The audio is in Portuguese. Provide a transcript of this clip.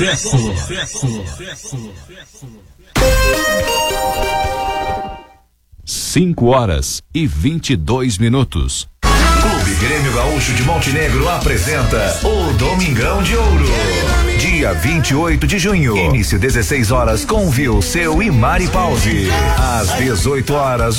5:22. Clube Grêmio Gaúcho de Montenegro apresenta o Domingão de Ouro. Dia 28 de junho, início 16 horas com Vilseu e Mari Pause. Às 18 horas,